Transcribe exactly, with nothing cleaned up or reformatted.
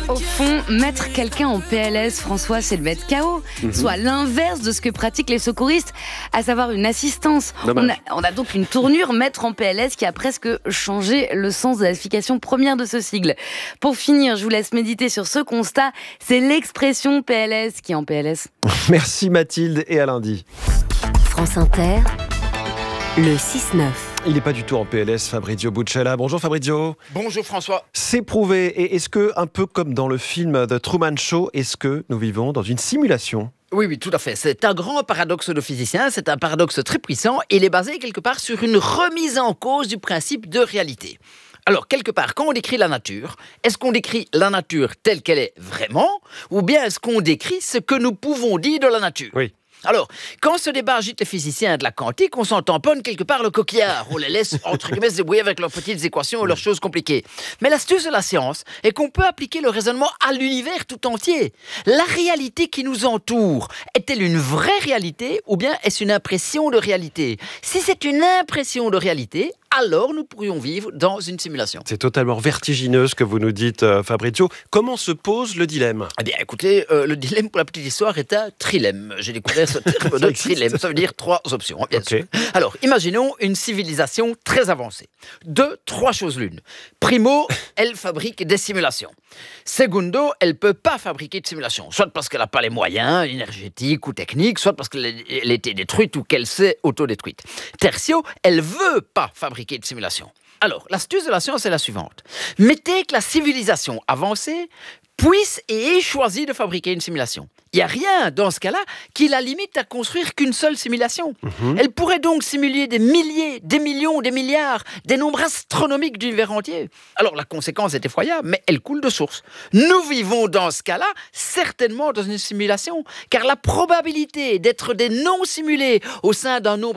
Au fond, mettre quelqu'un en P L S, François, c'est le mettre K O. Mm-hmm. Soit l'inverse de ce que pratiquent les secouristes, à savoir une assistance. On a, on a donc une tournure mettre en P L S qui a presque changé le sens de la signification première de ce sigle. Pour finir, je vous laisse méditer sur ce constat. C'est l'expression P L S qui est en P L S. Merci Mathilde et à lundi. France Inter, le six neuf. Il n'est pas du tout en P L S, Fabrizio Buccella. Bonjour Fabrizio. Bonjour François. C'est prouvé. Et est-ce que, un peu comme dans le film The Truman Show, est-ce que nous vivons dans une simulation ? Oui, oui, tout à fait. C'est un grand paradoxe de physicien, c'est un paradoxe très puissant. Et il est basé quelque part sur une remise en cause du principe de réalité. Alors, quelque part, quand on décrit la nature, est-ce qu'on décrit la nature telle qu'elle est vraiment, ou bien est-ce qu'on décrit ce que nous pouvons dire de la nature ? Oui. Alors, quand ce débat agite les physiciens de la quantique, on s'en tamponne quelque part le coquillard. On les laisse, entre guillemets, se débrouiller avec leurs petites équations ou leurs choses compliquées. Mais l'astuce de la science est qu'on peut appliquer le raisonnement à l'univers tout entier. La réalité qui nous entoure, est-elle une vraie réalité ou bien est-ce une impression de réalité ? Si c'est une impression de réalité, alors nous pourrions vivre dans une simulation. C'est totalement vertigineux ce que vous nous dites, euh, Fabrizio. Comment se pose le dilemme ? Eh bien, écoutez, euh, le dilemme pour la petite histoire est un trilemme. J'ai découvert ce terme de trilemme. Ça veut dire trois options, bien okay. sûr. Alors, imaginons une civilisation très avancée. De trois choses l'une. Primo, elle fabrique des simulations. Secondo, elle ne peut pas fabriquer de simulations. Soit parce qu'elle n'a pas les moyens énergétiques ou techniques, soit parce qu'elle a été détruite ou qu'elle s'est autodétruite. Tertio, elle ne veut pas fabriquer de simulation. Alors, l'astuce de la science est la suivante. Mettez que la civilisation avancée puisse et ait choisi de fabriquer une simulation. Il n'y a rien, dans ce cas-là, qui la limite à construire qu'une seule simulation. Mmh. Elle pourrait donc simuler des milliers, des millions, des milliards, des nombres astronomiques d'univers entier. Alors, la conséquence est effroyable, mais elle coule de source. Nous vivons, dans ce cas-là, certainement dans une simulation, car la probabilité d'être des non-simulés au sein d'un nombre